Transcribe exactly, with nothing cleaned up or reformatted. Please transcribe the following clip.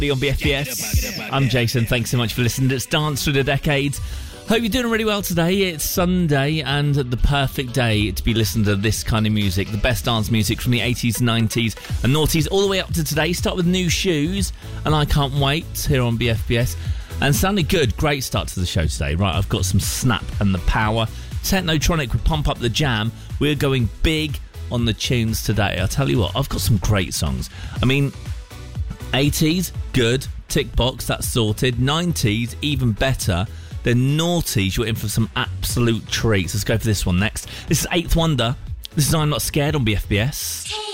on B F B S. I'm Jason. Thanks so much for listening. It's Dance Through the Decades. Hope you're doing really well today. It's Sunday and the perfect day to be listening to this kind of music. The best dance music from the eighties, nineties and noughties all the way up to today. Start with New Shoes and I Can't Wait here on B F B S. And sounding good. Great start to the show today. Right, I've got some Snap and the Power. Technotronic with Pump Up the Jam. We're going big on the tunes today. I'll tell you what, I've got some great songs. I mean, eighties, good. Tick box, that's sorted. nineties, even better. Then noughties, you're in for some absolute treats. Let's go for this one next. This is Eighth Wonder. This is I'm Not Scared on B F B S.